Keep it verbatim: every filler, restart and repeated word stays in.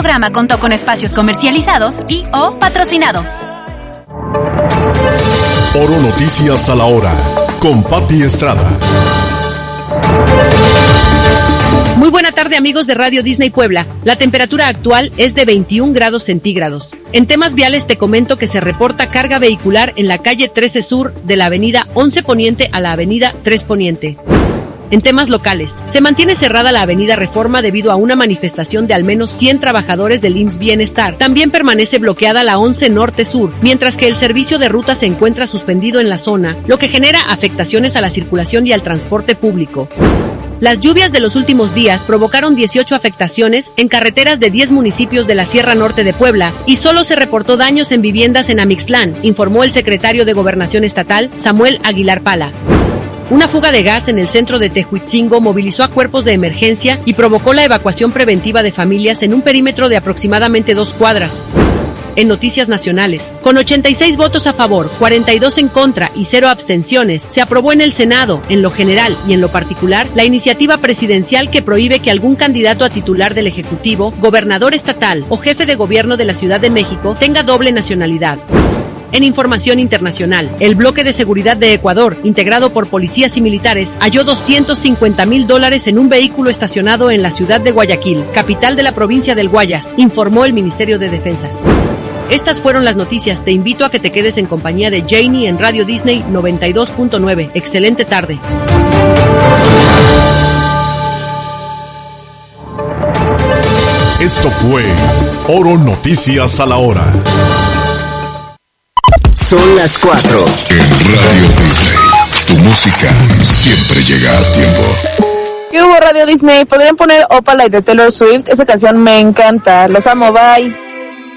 programa contó con espacios comercializados y o patrocinados. Oro Noticias a la hora, con Pati Estrada. Muy buena tarde, amigos de Radio Disney Puebla. La temperatura actual es de veintiún grados centígrados. En temas viales te comento que se reporta carga vehicular en la calle trece Sur de la avenida once Poniente a la avenida tres Poniente. En temas locales, se mantiene cerrada la avenida Reforma debido a una manifestación de al menos cien trabajadores del I M S S Bienestar. También permanece bloqueada la once Norte Sur, mientras que el servicio de ruta se encuentra suspendido en la zona, lo que genera afectaciones a la circulación y al transporte público. Las lluvias de los últimos días provocaron dieciocho afectaciones en carreteras de diez municipios de la Sierra Norte de Puebla y solo se reportó daños en viviendas en Amixtlán, informó el secretario de Gobernación Estatal, Samuel Aguilar Pala. Una fuga de gas en el centro de Tehuitzingo movilizó a cuerpos de emergencia y provocó la evacuación preventiva de familias en un perímetro de aproximadamente dos cuadras. En noticias nacionales, con ochenta y seis votos a favor, cuarenta y dos en contra y cero abstenciones, se aprobó en el Senado, en lo general y en lo particular, la iniciativa presidencial que prohíbe que algún candidato a titular del Ejecutivo, gobernador estatal o jefe de gobierno de la Ciudad de México tenga doble nacionalidad. En información internacional, el bloque de seguridad de Ecuador, integrado por policías y militares, halló doscientos cincuenta mil dólares en un vehículo estacionado en la ciudad de Guayaquil, capital de la provincia del Guayas, informó el Ministerio de Defensa. Estas fueron las noticias. Te invito a que te quedes en compañía de Janie en Radio Disney noventa y dos punto nueve. Excelente tarde. Esto fue Oro Noticias a la hora. Son las cuatro. En Radio Disney, tu música siempre llega a tiempo. ¿Qué hubo, Radio Disney? ¿Podrían poner Opalite de Taylor Swift? Esa canción me encanta. Los amo, bye.